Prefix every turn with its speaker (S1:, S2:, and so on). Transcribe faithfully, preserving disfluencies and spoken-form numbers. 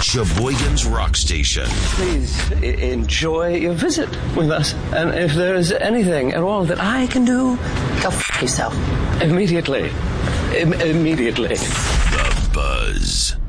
S1: Sheboygan's Rock Station.
S2: Please I- enjoy your visit with us. And if there is anything at all that I can do,
S3: go f*** yourself.
S2: Immediately. Im- immediately.
S1: The Buzz.